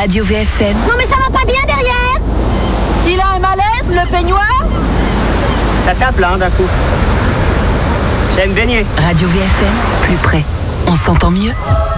Radio VFM. Non mais ça va pas bien derrière. Il a un malaise, le peignoir. Ça tape là, d'un coup. J'ai me baigner. Radio VFM, plus près. On s'entend mieux.